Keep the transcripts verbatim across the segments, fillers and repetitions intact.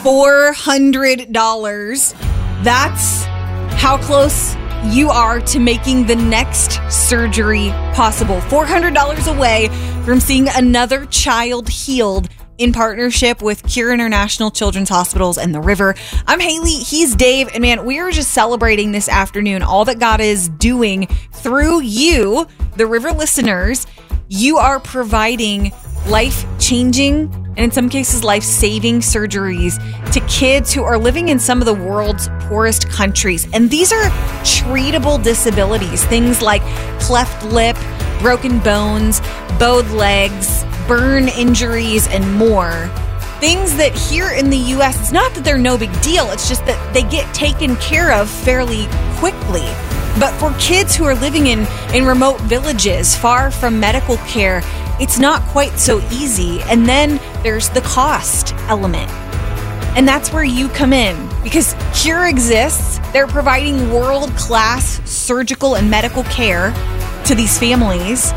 four hundred dollars. That's how close you are to making the next surgery possible. four hundred dollars away from seeing another child healed in partnership with Cure International Children's Hospitals and the River. I'm Haley, he's Dave, and man, we are just celebrating this afternoon all that God is doing through you, the River listeners. You are providing life-changing and in some cases life-saving surgeries to kids who are living in some of the world's poorest countries. And these are treatable disabilities, things like cleft lip, broken bones, bowed legs, burn injuries, and more. Things that here in the U S, it's not that they're no big deal, it's just that they get taken care of fairly quickly. But for kids who are living in, in remote villages, far from medical care, it's not quite so easy. And then there's the cost element. And that's where you come in. Because Cure exists, they're providing world-class surgical and medical care to these families.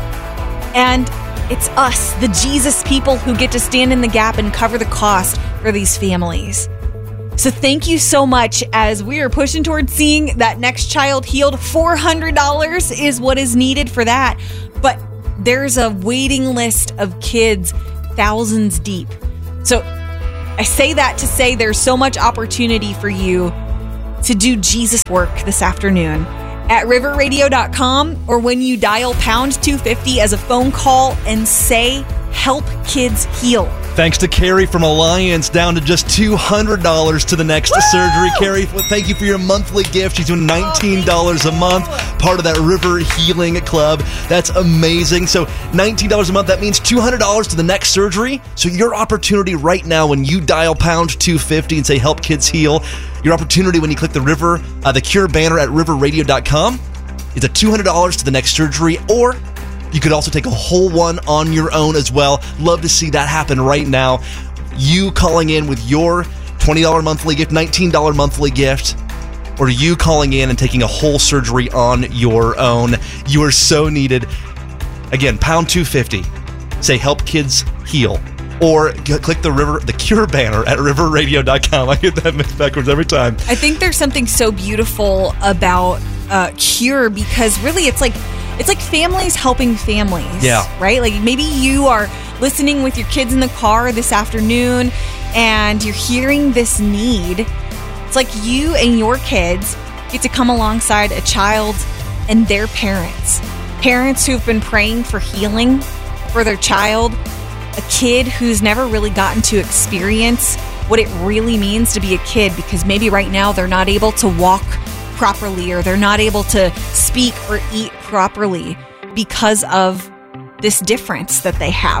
And it's us, the Jesus people, who get to stand in the gap and cover the cost for these families. So thank you so much as we are pushing towards seeing that next child healed. four hundred dollars is what is needed for that. But there's a waiting list of kids thousands deep. So I say that to say there's so much opportunity for you to do Jesus work this afternoon at river radio dot com, or when you dial pound two fifty as a phone call and say, help kids heal. Thanks to Carrie from Alliance, down to just two hundred dollars to the next Woo! surgery. Carrie, thank you for your monthly gift. She's doing nineteen dollars a month, part of that River Healing Club. That's amazing. So nineteen dollars a month, that means two hundred dollars to the next surgery. So your opportunity right now when you dial pound two fifty and say help kids heal, your opportunity when you click the River, uh, the Cure banner at river radio dot com is a two hundred dollars to the next surgery, or you could also take a whole one on your own as well. Love to see that happen right now. You calling in with your twenty dollars monthly gift, nineteen dollars monthly gift, or you calling in and taking a whole surgery on your own. You are so needed. Again, pound two fifty. Say help kids heal. Or g- click the River, the Cure banner at river radio dot com. I get that mixed backwards every time. I think there's something so beautiful about uh, Cure, because really it's like It's like families helping families, yeah. right? Like maybe you are listening with your kids in the car this afternoon and you're hearing this need. It's like you and your kids get to come alongside a child and their parents. Parents who've been praying for healing for their child. A kid who's never really gotten to experience what it really means to be a kid, because maybe right now they're not able to walk properly, or they're not able to speak or eat properly because of this difference that they have.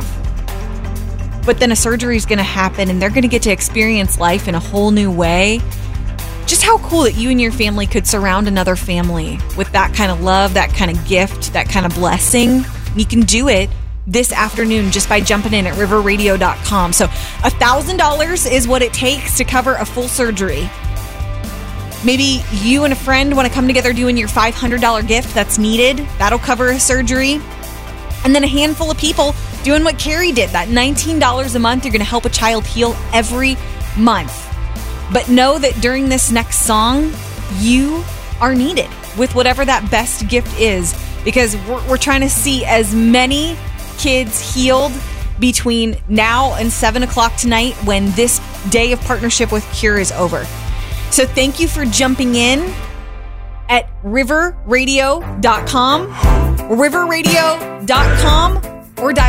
But then a surgery is going to happen and they're going to get to experience life in a whole new way. Just how cool that you and your family could surround another family with that kind of love, that kind of gift, that kind of blessing. You can do it this afternoon just by jumping in at river radio dot com. So one thousand dollars is what it takes to cover a full surgery. Maybe you and a friend want to come together doing your five hundred dollars gift that's needed. That'll cover a surgery. And then a handful of people doing what Carrie did, that nineteen dollars a month. You're going to help a child heal every month. But know that during this next song, you are needed with whatever that best gift is, because we're, we're trying to see as many kids healed between now and seven o'clock tonight when this day of partnership with Cure is over. So thank you for jumping in at river radio dot com, river radio dot com, or dial